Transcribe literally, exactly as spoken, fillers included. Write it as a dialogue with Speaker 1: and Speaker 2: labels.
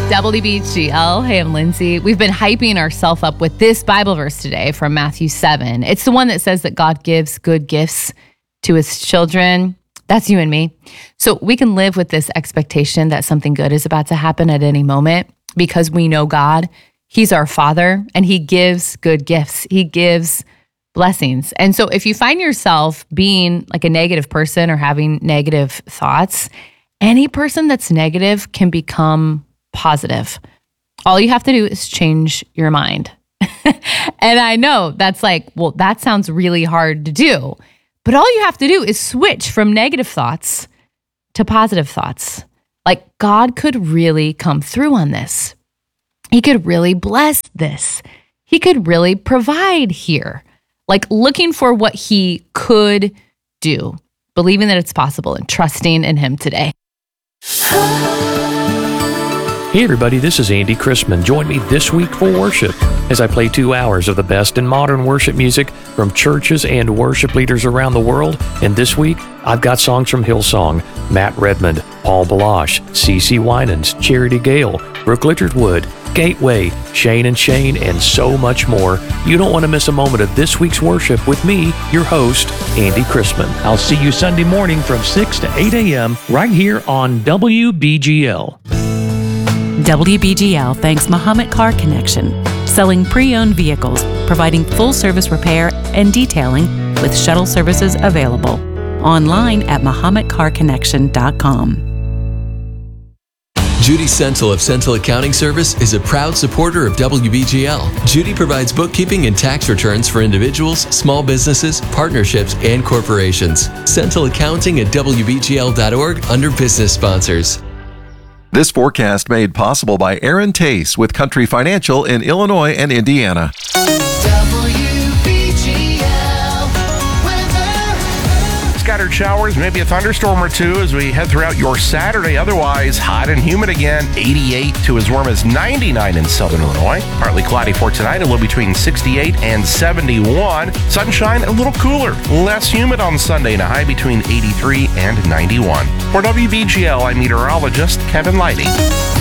Speaker 1: W B G L. Hey, I'm Lindsay. We've been hyping ourselves up with this Bible verse today from Matthew seven. It's the one that says that God gives good gifts to his children. That's you and me. So we can live with this expectation that something good is about to happen at any moment because we know God. He's our Father, and he gives good gifts. He gives blessings. And so if you find yourself being like a negative person or having negative thoughts, any person that's negative can become positive. All you have to do is change your mind. And I know that's like, well, that sounds really hard to do. But all you have to do is switch from negative thoughts to positive thoughts. Like God could really come through on this. He could really bless this. He could really provide here. Like looking for what he could do, believing that it's possible and trusting in him today.
Speaker 2: Hey everybody, this is Andy Chrisman. Join me this week for worship as I play two hours of the best in modern worship music from churches and worship leaders around the world. And this week, I've got songs from Hillsong, Matt Redmond, Paul Balash, CeCe Winans, Charity Gale, Brooke Littlewood, Gateway, Shane and Shane, and so much more. You don't want to miss a moment of this week's worship with me, your host, Andy Chrisman. I'll see you Sunday morning from six to eight a.m. right here on W B G L.
Speaker 3: W B G L thanks Muhammad Car Connection, selling pre-owned vehicles, providing full-service repair and detailing with shuttle services available. Online at muhammad car connection dot com.
Speaker 4: Judy Sentil of Sentil Accounting Service is a proud supporter of W B G L. Judy provides bookkeeping and tax returns for individuals, small businesses, partnerships, and corporations. Sentil Accounting at W B G L dot org under business sponsors.
Speaker 5: This forecast made possible by Aaron Tace with Country Financial in Illinois and Indiana.
Speaker 6: Scattered showers, maybe a thunderstorm or two as we head throughout your Saturday. Otherwise, hot and humid again. eighty-eight to as warm as ninety-nine in southern Illinois. Partly cloudy for tonight, a low between sixty-eight and seventy-one. Sunshine, a little cooler. Less humid on Sunday and a high between eighty-three and ninety-one. For W B G L, I'm meteorologist Kevin Lighty.